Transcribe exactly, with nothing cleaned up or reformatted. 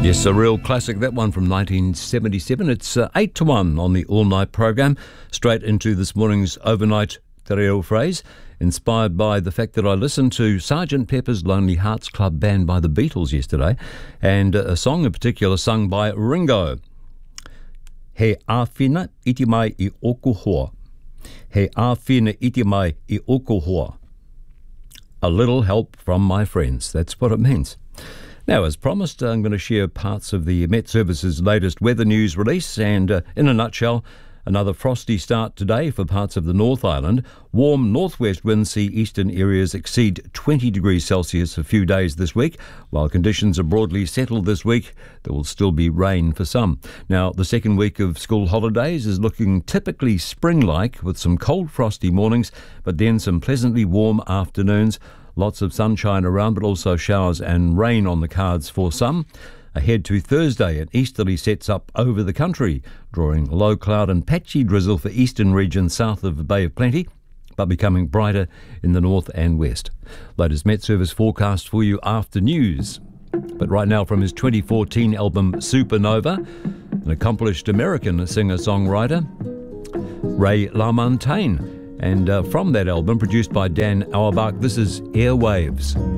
Yes, a real classic, that one from nineteen seventy-seven. It's uh, eight to one on the all-night program, straight into this morning's overnight te reo phrase, inspired by the fact that I listened to Sergeant Pepper's Lonely Hearts Club Band by the Beatles yesterday, and uh, a song in particular sung by Ringo. He āwhina iti mai I oku hoa. He āwhina iti mai I oku hoa. A little help from my friends. That's what it means. Now, as promised, I'm going to share parts of the Met Service's latest weather news release, and uh, in a nutshell, another frosty start today for parts of the North Island. Warm northwest winds see eastern areas exceed twenty degrees Celsius a few days this week. While conditions are broadly settled this week, there will still be rain for some. Now, the second week of school holidays is looking typically spring-like, with some cold frosty mornings, but then some pleasantly warm afternoons. Lots of sunshine around, but also showers and rain on the cards for some. Ahead to Thursday, an easterly sets up over the country, drawing low cloud and patchy drizzle for eastern regions south of the Bay of Plenty, but becoming brighter in the north and west. Latest Met Service forecast for you after news. But right now, from his twenty fourteen album Supernova, an accomplished American singer-songwriter, Ray LaMontagne. And uh, from that album, produced by Dan Auerbach, this is Airwaves.